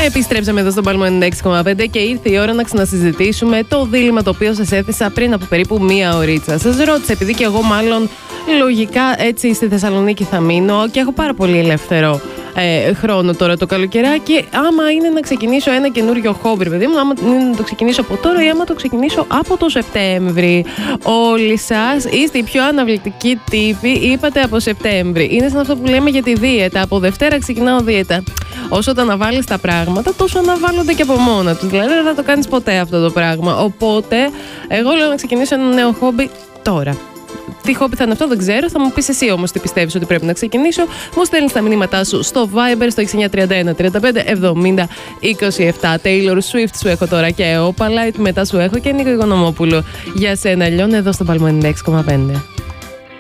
Επιστρέψαμε εδώ στον Παλμό 96,5 και ήρθε η ώρα να ξανασυζητήσουμε το δίλημμα το οποίο σας έθεσα πριν από περίπου μία ωρίτσα. Σας ρώτησα, επειδή και εγώ μάλλον λογικά έτσι στη Θεσσαλονίκη θα μείνω και έχω πάρα πολύ ελεύθερο χρόνο τώρα το καλοκαιράκι, άμα είναι να ξεκινήσω ένα καινούριο χόμπι, παιδί μου, άμα είναι να το ξεκινήσω από τώρα ή άμα το ξεκινήσω από το Σεπτέμβρη. Όλοι σας είστε οι πιο αναβλητικοί τύποι, είπατε από Σεπτέμβρη. Είναι σαν αυτό που λέμε για τη δίαιτα. Από Δευτέρα ξεκινάω δίαιτα. Όσο τα αναβάλεις τα πράγματα, τόσο αναβάλλονται και από μόνα τους. Δηλαδή δεν θα το κάνεις ποτέ αυτό το πράγμα. Οπότε, εγώ λέω να ξεκινήσω ένα νέο χόμπι τώρα. Τι χόμπι θα είναι αυτό, δεν ξέρω. Θα μου πεις εσύ όμως τι πιστεύεις ότι πρέπει να ξεκινήσω. Μου στέλνεις τα μηνύματά σου στο Viber στο 6931 35 70 27. Taylor Swift σου έχω τώρα και Opalite. Μετά σου έχω και Νίκο Οικονομόπουλο. Για σένα, Λιόν, εδώ στο Παλμό 96,5.